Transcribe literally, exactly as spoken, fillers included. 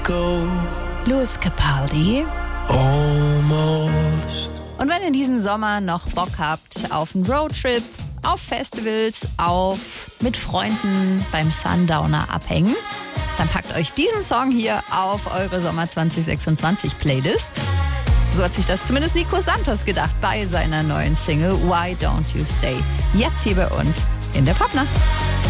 Go. Lewis Capaldi. Almost. Und wenn ihr diesen Sommer noch Bock habt auf einen Roadtrip, auf Festivals, auf mit Freunden beim Sundowner abhängen, dann packt euch diesen Song hier auf eure Sommer zwanzig sechsundzwanzig Playlist. So hat sich das zumindest Nico Santos gedacht bei seiner neuen Single Why Don't You Stay. Jetzt hier bei uns in der Popnacht.